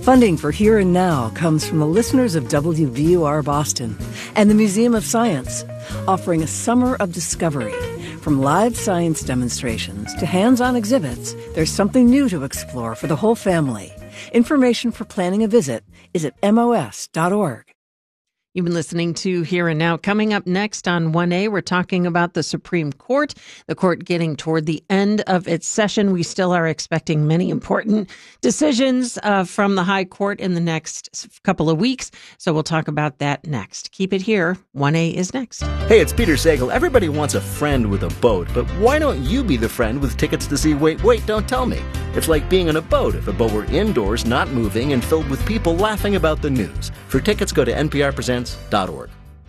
Funding for Here and Now comes from the listeners of WVUR Boston and the Museum of Science, offering a summer of discovery. From live science demonstrations to hands-on exhibits, there's something new to explore for the whole family. Information for planning a visit is at mos.org. You've been listening to Here and Now. Coming up next on 1A, we're talking about the Supreme Court, the court getting toward the end of its session. We still are expecting many important decisions from the High Court in the next couple of weeks. So we'll talk about that next. Keep it here. 1A is next. Hey, it's Peter Sagal. Everybody wants a friend with a boat, but why don't you be the friend with tickets to see Wait, Wait, Don't Tell Me? It's like being on a boat if a boat were indoors, not moving, and filled with people laughing about the news. For tickets, go to nprpresents.org.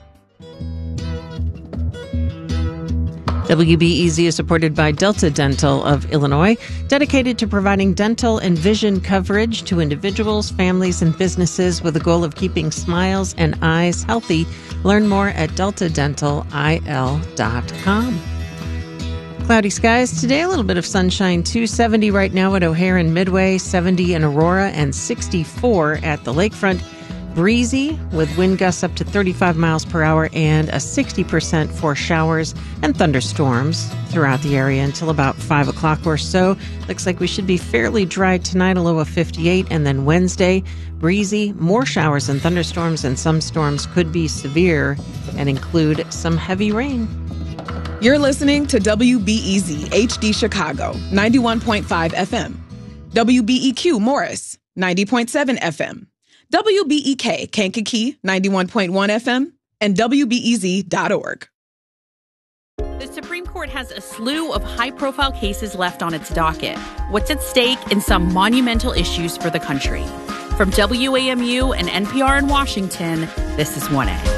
WBEZ is supported by Delta Dental of Illinois, dedicated to providing dental and vision coverage to individuals, families, and businesses with the goal of keeping smiles and eyes healthy. Learn more at deltadentalil.com. Cloudy skies today, a little bit of sunshine too. 70 right now at O'Hare and Midway, 70 in Aurora, and 64 at the lakefront. Breezy with wind gusts up to 35 miles per hour and a 60% for showers and thunderstorms throughout the area until about 5 o'clock or so. Looks like we should be fairly dry tonight, a low of 58. And then Wednesday, breezy, more showers and thunderstorms, and some storms could be severe and include some heavy rain. You're listening to WBEZ HD Chicago, 91.5 FM. WBEQ Morris, 90.7 FM. WBEK Kankakee, 91.1 FM. And WBEZ.org. The Supreme Court has a slew of high-profile cases left on its docket. What's at stake in some monumental issues for the country? From WAMU and NPR in Washington, this is 1A.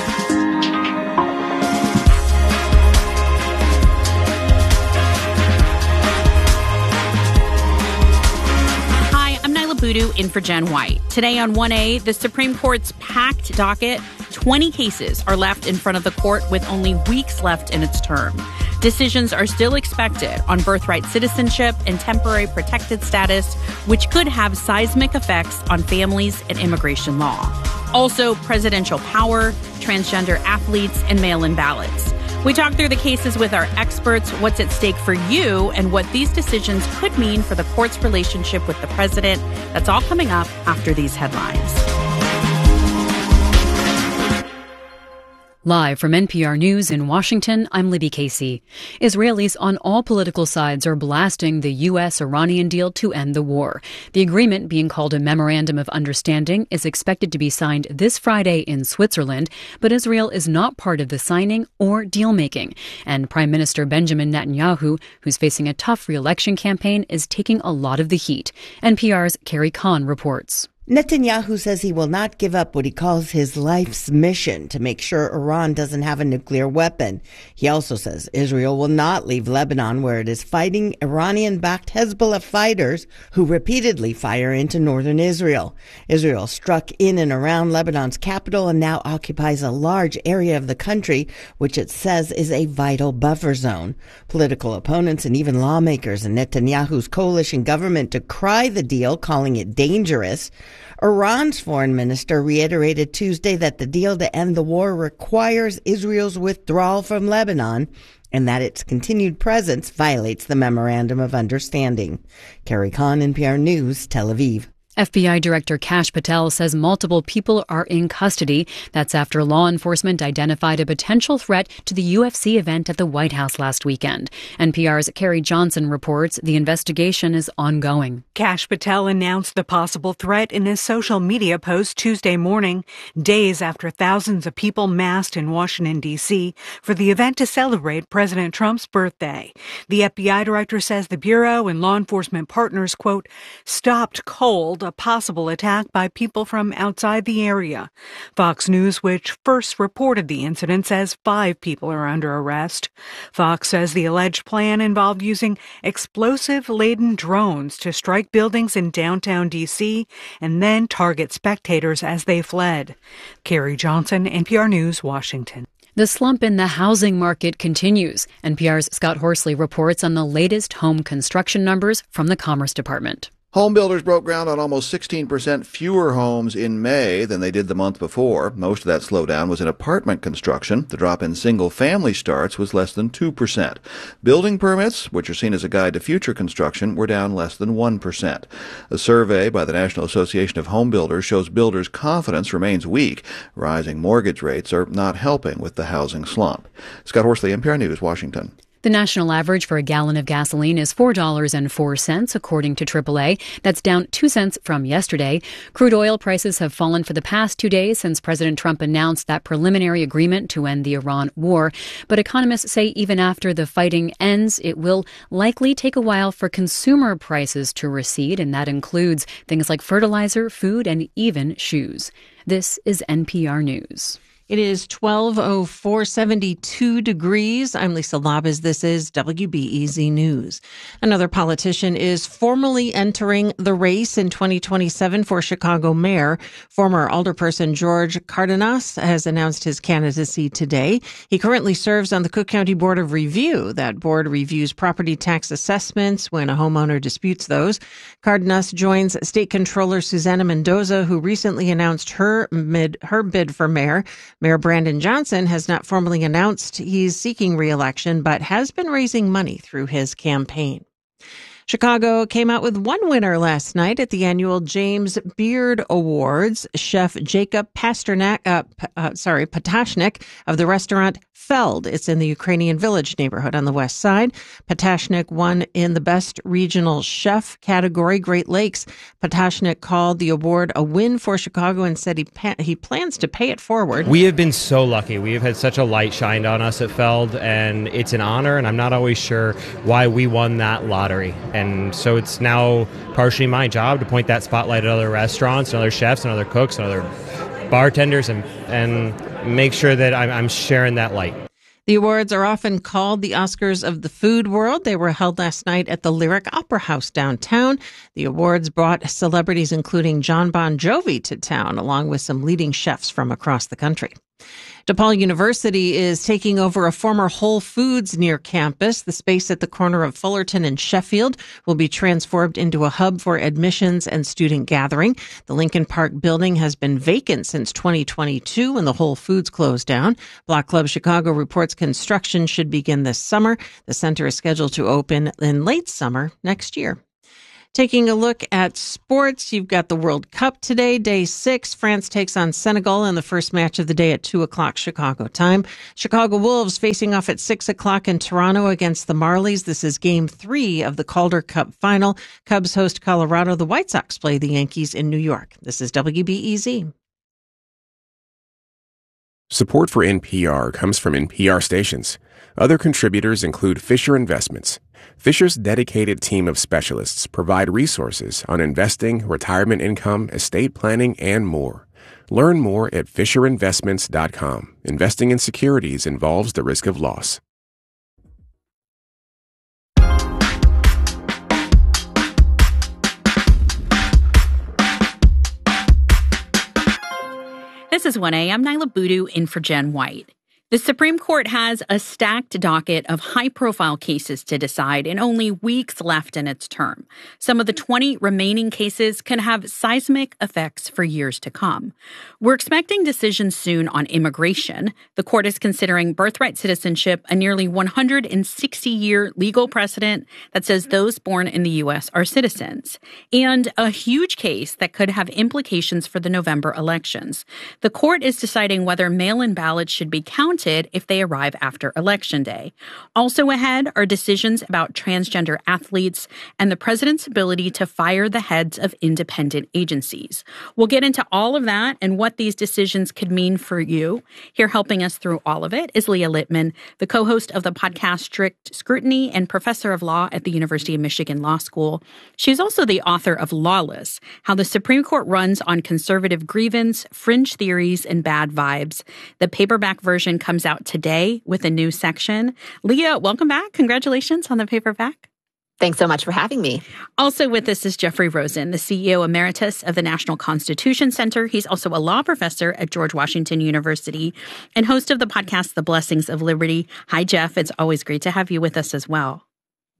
Boodoo in for Jen White. Today on 1A, the Supreme Court's packed docket, 20 cases are left in front of the court with only weeks left in its term. Decisions are still expected on birthright citizenship and temporary protected status, which could have seismic effects on families and immigration law. Also, presidential power, transgender athletes, and mail-in ballots. We talk through the cases with our experts, what's at stake for you, and what these decisions could mean for the court's relationship with the president. That's all coming up after these headlines. Live from NPR News in Washington, I'm Libby Casey. Israelis on all political sides are blasting the U.S.-Iranian deal to end the war. The agreement, being called a Memorandum of Understanding, is expected to be signed this Friday in Switzerland, but Israel is not part of the signing or deal-making. And Prime Minister Benjamin Netanyahu, who's facing a tough re-election campaign, is taking a lot of the heat. NPR's Carrie Kahn reports. Netanyahu says he will not give up what he calls his life's mission to make sure Iran doesn't have a nuclear weapon. He also says Israel will not leave Lebanon, where it is fighting Iranian-backed Hezbollah fighters who repeatedly fire into northern Israel. Israel struck in and around Lebanon's capital and now occupies a large area of the country, which it says is a vital buffer zone. Political opponents and even lawmakers in Netanyahu's coalition government decry the deal, calling it dangerous. Iran's foreign minister reiterated Tuesday that the deal to end the war requires Israel's withdrawal from Lebanon and that its continued presence violates the Memorandum of Understanding. Carrie Kahn, NPR News, Tel Aviv. FBI Director Kash Patel says multiple people are in custody. That's after law enforcement identified a potential threat to the UFC event at the White House last weekend. NPR's Carrie Johnson reports the investigation is ongoing. Kash Patel announced the possible threat in his social media post Tuesday morning, days after thousands of people massed in Washington, D.C. for the event to celebrate President Trump's birthday. The FBI director says the Bureau and law enforcement partners, quote, stopped cold a possible attack by people from outside the area. Fox News, which first reported the incident, says 5 people are under arrest. Fox says the alleged plan involved using explosive-laden drones to strike buildings in downtown D.C. and then target spectators as they fled. Carrie Johnson, NPR News, Washington. The slump in the housing market continues. NPR's Scott Horsley reports on the latest home construction numbers from the Commerce Department. Home builders broke ground on almost 16% fewer homes in May than they did the month before. Most of that slowdown was in apartment construction. The drop in single-family starts was less than 2%. Building permits, which are seen as a guide to future construction, were down less than 1%. A survey by the National Association of Home Builders shows builders' confidence remains weak. Rising mortgage rates are not helping with the housing slump. Scott Horsley, NPR News, Washington. The national average for a gallon of gasoline is $4.04, according to AAA. That's down 2 cents from yesterday. Crude oil prices have fallen for the past 2 days since President Trump announced that preliminary agreement to end the Iran war. But economists say even after the fighting ends, it will likely take a while for consumer prices to recede, and that includes things like fertilizer, food, and even shoes. This is NPR News. It is 12:04, 72 degrees. I'm Lisa Labas. This is WBEZ News. Another politician is formally entering the race in 2027 for Chicago mayor. Former alderperson George Cardenas has announced his candidacy today. He currently serves on the Cook County Board of Review. That board reviews property tax assessments when a homeowner disputes those. Cardenas joins State Controller Susana Mendoza, who recently announced her bid for mayor. Mayor Brandon Johnson has not formally announced he's seeking re-election, but has been raising money through his campaign. Chicago came out with one winner last night at the annual James Beard Awards. Chef Jacob Patashnik of the restaurant Feld. It's in the Ukrainian Village neighborhood on the west side. Patashnik won in the Best Regional Chef category, Great Lakes. Patashnik called the award a win for Chicago and said he plans to pay it forward. We have been so lucky. We have had such a light shined on us at Feld, and it's an honor, and I'm not always sure why we won that lottery. And so it's now partially my job to point that spotlight at other restaurants and other chefs and other cooks and other bartenders and make sure that I'm sharing that light. The awards are often called the Oscars of the food world. They were held last night at the Lyric Opera House downtown. The awards brought celebrities including John Bon Jovi to town, along with some leading chefs from across the country. DePaul University is taking over a former Whole Foods near campus. The space at the corner of Fullerton and Sheffield will be transformed into a hub for admissions and student gathering. The Lincoln Park building has been vacant since 2022 when the Whole Foods closed down. Block Club Chicago reports construction should begin this summer. The center is scheduled to open in late summer next year. Taking a look at sports, you've got the World Cup today, day 6. France takes on Senegal in the first match of the day at 2 o'clock Chicago time. Chicago Wolves facing off at 6 o'clock in Toronto against the Marlies. This is Game 3 of the Calder Cup final. Cubs host Colorado. The White Sox play the Yankees in New York. This is WBEZ. Support for NPR comes from NPR stations. Other contributors include Fisher Investments. Fisher's dedicated team of specialists provide resources on investing, retirement income, estate planning, and more. Learn more at FisherInvestments.com. Investing in securities involves the risk of loss. This is 1A. I'm Nyla Boodoo in for Jen White. The Supreme Court has a stacked docket of high-profile cases to decide and only weeks left in its term. Some of the 20 remaining cases can have seismic effects for years to come. We're expecting decisions soon on immigration. The court is considering birthright citizenship, a nearly 160-year legal precedent that says those born in the U.S. are citizens, and a huge case that could have implications for the November elections. The court is deciding whether mail-in ballots should be counted if they arrive after Election Day. Also ahead are decisions about transgender athletes and the president's ability to fire the heads of independent agencies. We'll get into all of that and what these decisions could mean for you. Here helping us through all of it is Leah Littman, the co-host of the podcast Strict Scrutiny and professor of law at the University of Michigan Law School. She's also the author of Lawless, How the Supreme Court Runs on Conservative Grievance, Fringe Theories, and Bad Vibes. The paperback version comes out today with a new section. Leah, welcome back. Congratulations on the paperback. Thanks so much for having me. Also with us is Jeffrey Rosen, the CEO Emeritus of the National Constitution Center. He's also a law professor at George Washington University and host of the podcast, The Blessings of Liberty. Hi, Jeff. It's always great to have you with us as well.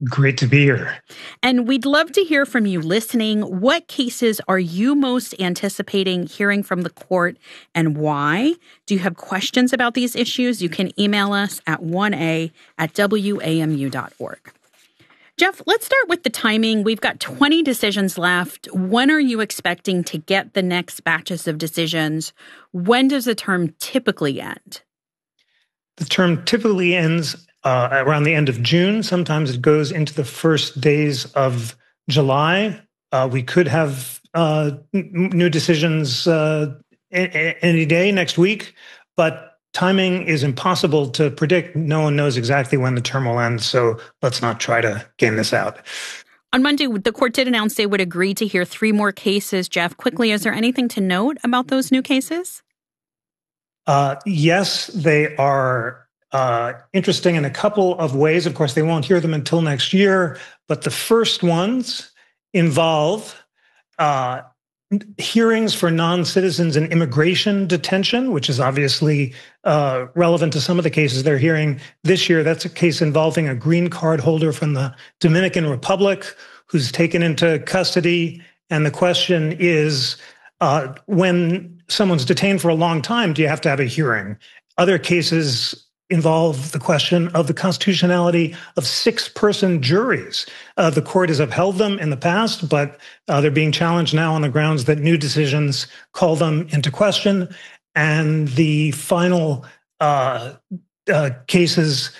Great to be here. And we'd love to hear from you listening. What cases are you most anticipating hearing from the court and why? Do you have questions about these issues? You can email us at 1a@wamu.org. Jeff, let's start with the timing. We've got 20 decisions left. When are you expecting to get the next batches of decisions? When does the term typically end? The term typically ends around the end of June. Sometimes it goes into the first days of July. We could have new decisions any day next week, but timing is impossible to predict. No one knows exactly when the term will end, so let's not try to game this out. On Monday, the court did announce they would agree to hear 3 more cases. Jeff, quickly, is there anything to note about those new cases? Yes, they are interesting in a couple of ways. Of course, they won't hear them until next year, but the first ones involve hearings for non-citizens in immigration detention, which is obviously relevant to some of the cases they're hearing this year. That's a case involving a green card holder from the Dominican Republic who's taken into custody. And the question is, when someone's detained for a long time, do you have to have a hearing? Other cases involve the question of the constitutionality of 6-person juries. The court has upheld them in the past, but they're being challenged now on the grounds that new decisions call them into question. And the final cases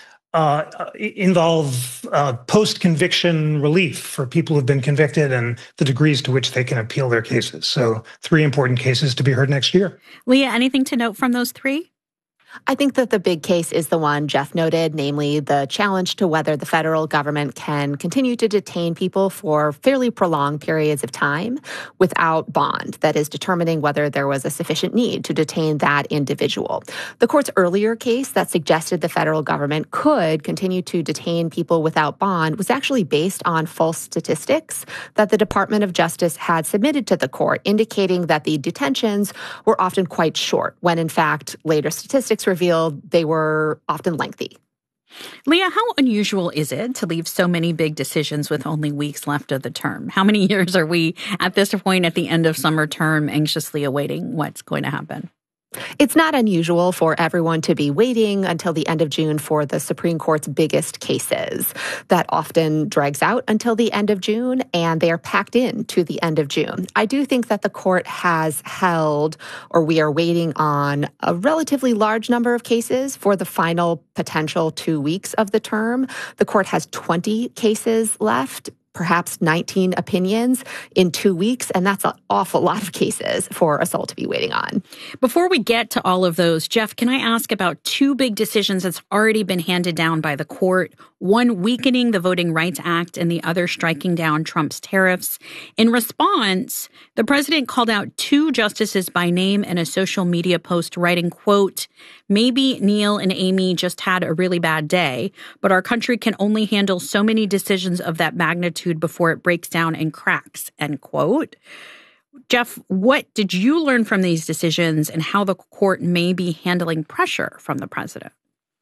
involve post-conviction relief for people who've been convicted and the degrees to which they can appeal their cases. So 3 important cases to be heard next year. Leah, anything to note from those 3? I think that the big case is the one Jeff noted, namely the challenge to whether the federal government can continue to detain people for fairly prolonged periods of time without bond, that is, determining whether there was a sufficient need to detain that individual. The court's earlier case that suggested the federal government could continue to detain people without bond was actually based on false statistics that the Department of Justice had submitted to the court, indicating that the detentions were often quite short, when in fact later statistics revealed they were often lengthy. Leah, how unusual is it to leave so many big decisions with only weeks left of the term? How many years are we at this point at the end of summer term anxiously awaiting what's going to happen? It's not unusual for everyone to be waiting until the end of June for the Supreme Court's biggest cases. That often drags out until the end of June, and they are packed in to the end of June. I do think that the court has held, or we are waiting on, a relatively large number of cases for the final potential 2 weeks of the term. The court has 20 cases left, perhaps 19 opinions in 2 weeks, and that's an awful lot of cases for us all to be waiting on. Before we get to all of those, Jeff, can I ask about 2 big decisions that's already been handed down by the court? One weakening the Voting Rights Act and the other striking down Trump's tariffs. In response, the president called out 2 justices by name in a social media post, writing, quote, "Maybe Neil and Amy just had a really bad day, but our country can only handle so many decisions of that magnitude before it breaks down and cracks," end quote. Jeff, what did you learn from these decisions and how the court may be handling pressure from the president?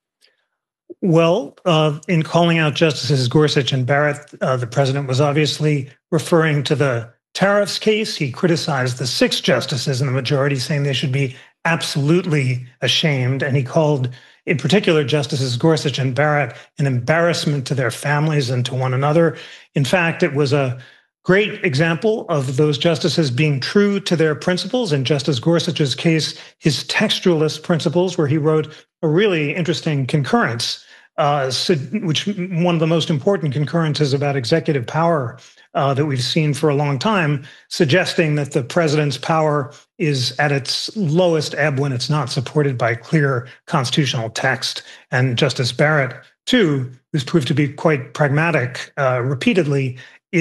Well, in calling out Justices Gorsuch and Barrett, the president was obviously referring to the tariffs case. He criticized the 6 justices in the majority, saying they should be absolutely ashamed. And he called, in particular, Justices Gorsuch and Barrett an embarrassment to their families and to one another. In fact, it was a great example of those justices being true to their principles. In Justice Gorsuch's case, his textualist principles, where he wrote a really interesting concurrence, which one of the most important concurrences about executive power that we've seen for a long time, suggesting that the president's power is at its lowest ebb when it's not supported by clear constitutional text. And Justice Barrett, too, who's proved to be quite pragmatic repeatedly,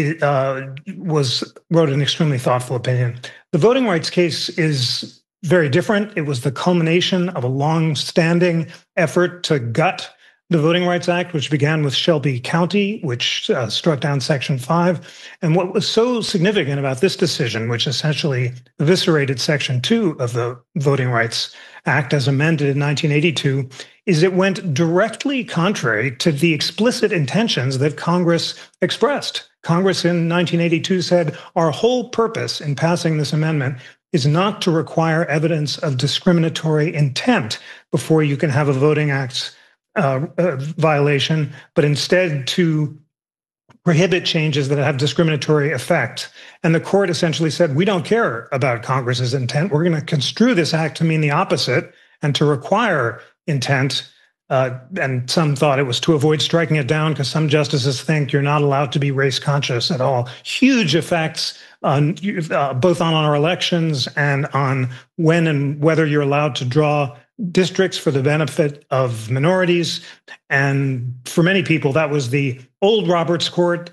wrote an extremely thoughtful opinion. The voting rights case is very different. It was the culmination of a long-standing effort to gut the Voting Rights Act, which began with Shelby County, which struck down Section 5. And what was so significant about this decision, which essentially eviscerated Section 2 of the Voting Rights Act as amended in 1982, is it went directly contrary to the explicit intentions that Congress expressed. Congress in 1982 said, our whole purpose in passing this amendment is not to require evidence of discriminatory intent before you can have a Voting Act violation, but instead to prohibit changes that have discriminatory effect. And the court essentially said, we don't care about Congress's intent. We're going to construe this act to mean the opposite and to require intent. And some thought it was to avoid striking it down because some justices think you're not allowed to be race conscious at all. Huge effects on both on our elections and on when and whether you're allowed to draw districts for the benefit of minorities. And for many people, that was the old Roberts Court,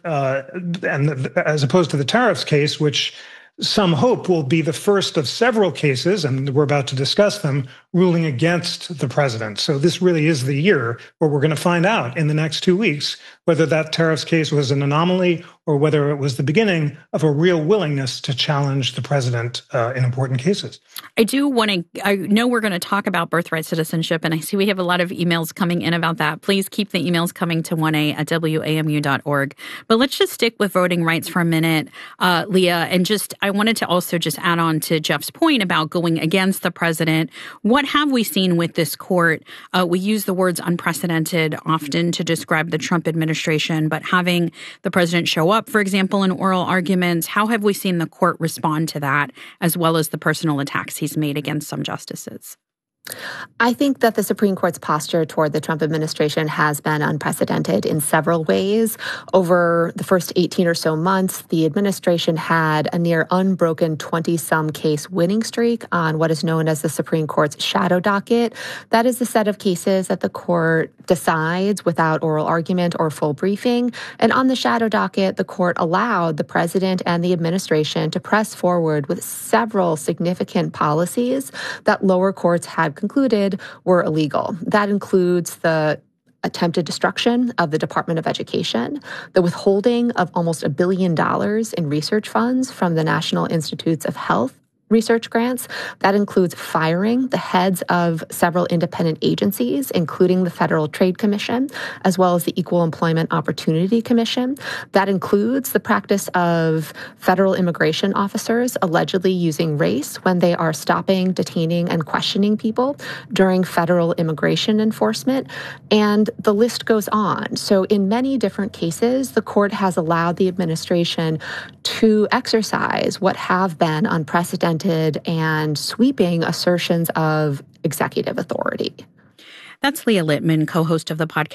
and as opposed to the tariffs case, which some hope will be the first of several cases, and we're about to discuss them, ruling against the president. So this really is the year where we're going to find out in the next 2 weeks whether that tariffs case was an anomaly or whether it was the beginning of a real willingness to challenge the president in important cases. I know we're going to talk about birthright citizenship, and I see we have a lot of emails coming in about that. Please keep the emails coming to 1a@wamu.org. But let's just stick with voting rights for a minute, Leah, and I wanted to also just add on to Jeff's point about going against the president. What have we seen with this court? We use the words unprecedented often to describe the Trump administration, but having the president show up, for example, in oral arguments, how have we seen the court respond to that, as well as the personal attacks he's made against some justices? I think that the Supreme Court's posture toward the Trump administration has been unprecedented in several ways. Over the first 18 or so months, the administration had a near unbroken 20-some case winning streak on what is known as the Supreme Court's shadow docket. That is the set of cases that the court decides without oral argument or full briefing. And on the shadow docket, the court allowed the president and the administration to press forward with several significant policies that lower courts had concluded were illegal. That includes the attempted destruction of the Department of Education, the withholding of almost $1 billion in research funds from the National Institutes of Health research grants. That includes firing the heads of several independent agencies, including the Federal Trade Commission, as well as the Equal Employment Opportunity Commission. That includes the practice of federal immigration officers allegedly using race when they are stopping, detaining, and questioning people during federal immigration enforcement. And the list goes on. So in many different cases, the court has allowed the administration to exercise what have been unprecedented and sweeping assertions of executive authority. That's Leah Littman, co-host of the podcast